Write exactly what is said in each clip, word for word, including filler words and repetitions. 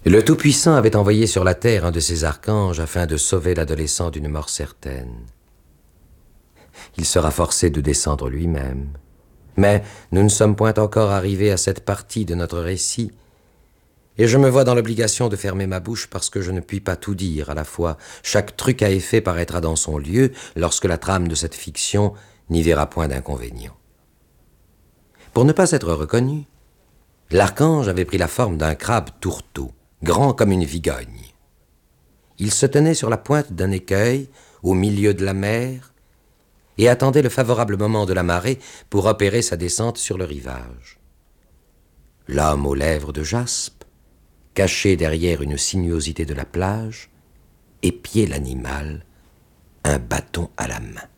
Le Tout-Puissant avait envoyé sur la terre un de ses archanges afin de sauver l'adolescent d'une mort certaine. Il sera forcé de descendre lui-même. Mais nous ne sommes point encore arrivés à cette partie de notre récit, et je me vois dans l'obligation de fermer ma bouche parce que je ne puis pas tout dire à la fois. Chaque truc à effet paraîtra dans son lieu lorsque la trame de cette fiction n'y verra point d'inconvénient. Pour ne pas être reconnu, l'archange avait pris la forme d'un crabe tourteau, grand comme une vigogne. Il se tenait sur la pointe d'un écueil, au milieu de la mer, et attendait le favorable moment de la marée pour opérer sa descente sur le rivage. L'homme aux lèvres de jaspe, caché derrière une sinuosité de la plage, épiait l'animal, un bâton à la main.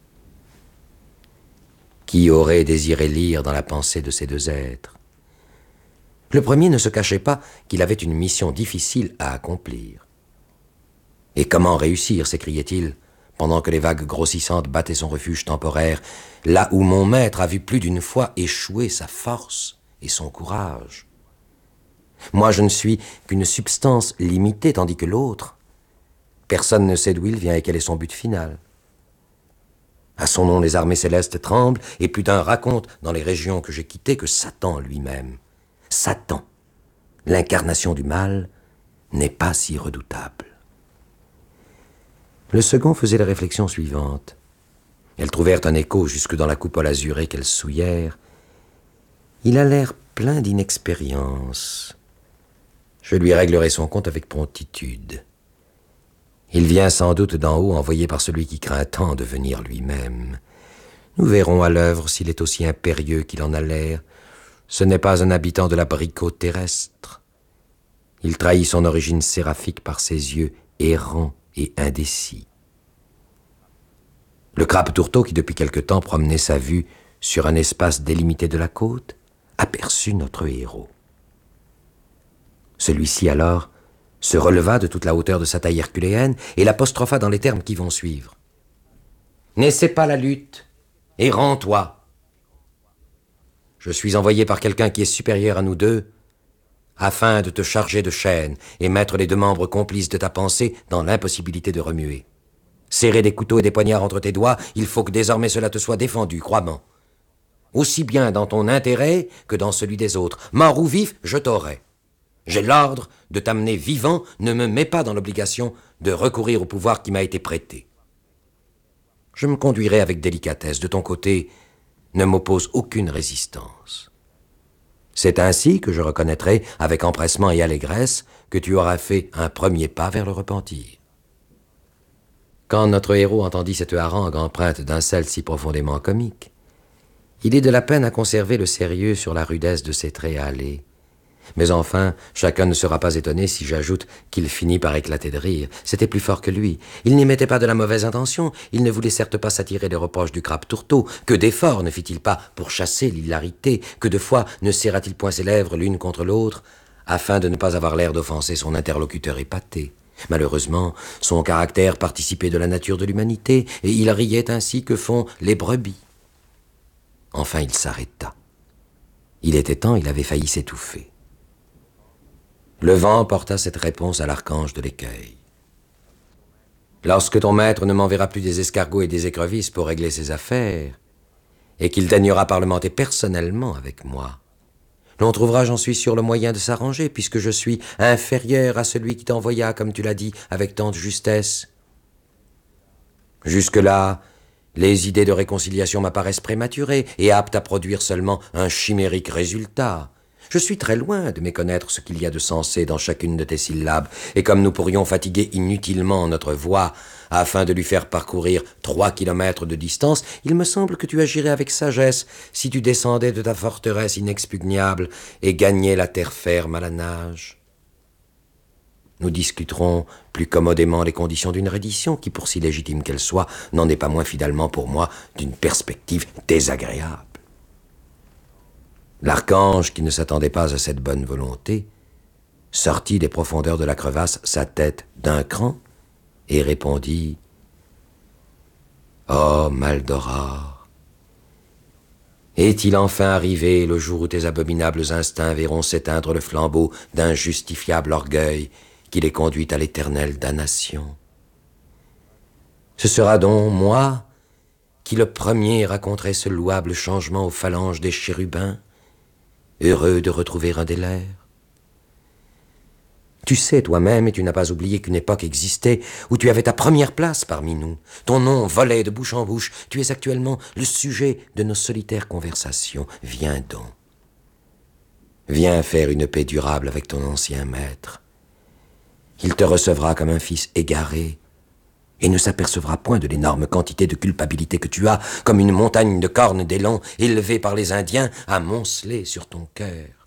Qui aurait désiré lire dans la pensée de ces deux êtres? Le premier ne se cachait pas qu'il avait une mission difficile à accomplir. « Et comment réussir ?» s'écriait-il, pendant que les vagues grossissantes battaient son refuge temporaire, là où mon maître a vu plus d'une fois échouer sa force et son courage. Moi, je ne suis qu'une substance limitée, tandis que l'autre, personne ne sait d'où il vient et quel est son but final. À son nom, les armées célestes tremblent, et plus d'un raconte, dans les régions que j'ai quittées, que Satan lui-même, Satan, l'incarnation du mal, n'est pas si redoutable. Le second faisait la réflexion suivante. Elles trouvèrent un écho jusque dans la coupole azurée qu'elles souillèrent. Il a l'air plein d'inexpérience. Je lui réglerai son compte avec promptitude. Il vient sans doute d'en haut, envoyé par celui qui craint tant de venir lui-même. Nous verrons à l'œuvre s'il est aussi impérieux qu'il en a l'air. Ce n'est pas un habitant de l'abricot terrestre. Il trahit son origine séraphique par ses yeux errants et indécis. Le crabe tourteau, qui depuis quelque temps promenait sa vue sur un espace délimité de la côte, aperçut notre héros. Celui-ci alors se releva de toute la hauteur de sa taille herculéenne et l'apostropha dans les termes qui vont suivre. « N'essaie pas la lutte, et rends-toi. Je suis envoyé par quelqu'un qui est supérieur à nous deux, afin de te charger de chaînes et mettre les deux membres complices de ta pensée dans l'impossibilité de remuer. Serrer des couteaux et des poignards entre tes doigts, il faut que désormais cela te soit défendu, crois-moi. Aussi bien dans ton intérêt que dans celui des autres. Mort ou vif, je t'aurai. J'ai l'ordre de t'amener vivant, ne me mets pas dans l'obligation de recourir au pouvoir qui m'a été prêté. Je me conduirai avec délicatesse. De ton côté, ne m'oppose aucune résistance. C'est ainsi que je reconnaîtrai, avec empressement et allégresse, que tu auras fait un premier pas vers le repentir. » Quand notre héros entendit cette harangue empreinte d'un sel si profondément comique, il est de la peine à conserver le sérieux sur la rudesse de ses traits hâlés. Mais enfin, chacun ne sera pas étonné si j'ajoute qu'il finit par éclater de rire. C'était plus fort que lui. Il n'y mettait pas de la mauvaise intention. Il ne voulait certes pas s'attirer les reproches du crabe tourteau. Que d'efforts ne fit-il pas pour chasser l'hilarité? Que de fois ne serra-t-il point ses lèvres l'une contre l'autre, afin de ne pas avoir l'air d'offenser son interlocuteur épaté? Malheureusement, son caractère participait de la nature de l'humanité, et il riait ainsi que font les brebis. Enfin, il s'arrêta. Il était temps, il avait failli s'étouffer. Le vent porta cette réponse à l'archange de l'écueil. « Lorsque ton maître ne m'enverra plus des escargots et des écrevisses pour régler ses affaires, et qu'il daignera parlementer personnellement avec moi, l'on trouvera, j'en suis sûr, le moyen de s'arranger, puisque je suis inférieur à celui qui t'envoya, comme tu l'as dit, avec tant de justesse. Jusque-là, les idées de réconciliation m'apparaissent prématurées et aptes à produire seulement un chimérique résultat. Je suis très loin de méconnaître ce qu'il y a de sensé dans chacune de tes syllabes, et comme nous pourrions fatiguer inutilement notre voix afin de lui faire parcourir trois kilomètres de distance, il me semble que tu agirais avec sagesse si tu descendais de ta forteresse inexpugnable et gagnais la terre ferme à la nage. Nous discuterons plus commodément les conditions d'une reddition qui, pour si légitime qu'elle soit, n'en est pas moins fidèlement pour moi d'une perspective désagréable. » L'archange, qui ne s'attendait pas à cette bonne volonté, sortit des profondeurs de la crevasse sa tête d'un cran et répondit « Oh, Maldoror, Est-il enfin arrivé le jour où tes abominables instincts verront s'éteindre le flambeau d'injustifiable orgueil qui les conduit à l'éternelle damnation? Ce sera donc moi qui le premier raconterai ce louable changement aux phalanges des chérubins, heureux de retrouver un des leurs. Tu sais toi-même, et tu n'as pas oublié qu'une époque existait où tu avais ta première place parmi nous. Ton nom volait de bouche en bouche. Tu es actuellement le sujet de nos solitaires conversations. Viens donc. Viens faire une paix durable avec ton ancien maître. Il te recevra comme un fils égaré et ne s'apercevra point de l'énorme quantité de culpabilité que tu as, comme une montagne de cornes d'élan élevée par les Indiens, amoncelée sur ton cœur.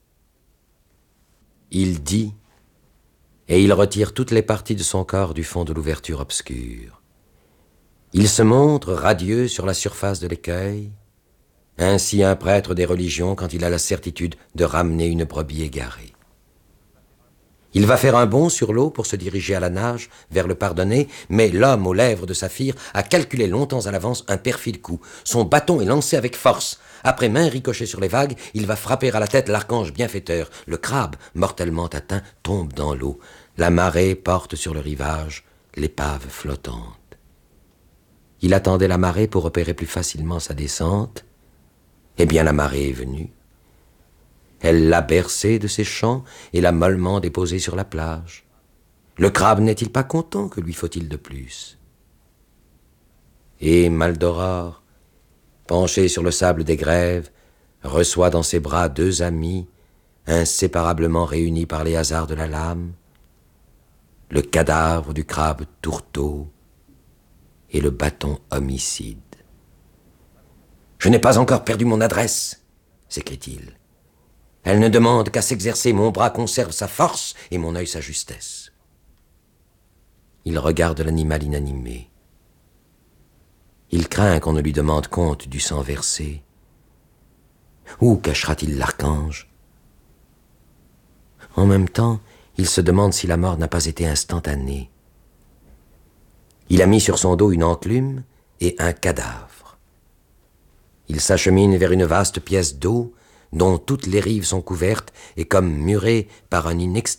Il dit, et il retire toutes les parties de son corps du fond de l'ouverture obscure. Il se montre radieux sur la surface de l'écueil, ainsi un prêtre des religions quand il a la certitude de ramener une brebis égarée. Il va faire un bond sur l'eau pour se diriger à la nage vers le pardonné, mais l'homme aux lèvres de saphir a calculé longtemps à l'avance un perfide coup. Son bâton est lancé avec force. Après main ricochée sur les vagues, il va frapper à la tête l'archange bienfaiteur. Le crabe, mortellement atteint, tombe dans l'eau. La marée porte sur le rivage l'épave flottante. Il attendait la marée pour opérer plus facilement sa descente. Eh bien, la marée est venue. Elle l'a bercé de ses chants et l'a mollement déposé sur la plage. Le crabe n'est-il pas content? Que lui faut-il de plus? Et Maldoror, penché sur le sable des grèves, reçoit dans ses bras deux amis, inséparablement réunis par les hasards de la lame, le cadavre du crabe tourteau et le bâton homicide. « Je n'ai pas encore perdu mon adresse, s'écrie-t-il. Elle ne demande qu'à s'exercer, mon bras conserve sa force et mon œil sa justesse. » Il regarde l'animal inanimé. Il craint qu'on ne lui demande compte du sang versé. Où cachera-t-il l'archange? En même temps, il se demande si la mort n'a pas été instantanée. Il a mis sur son dos une enclume et un cadavre. Il s'achemine vers une vaste pièce d'eau dont toutes les rives sont couvertes et comme murées par un inextinguible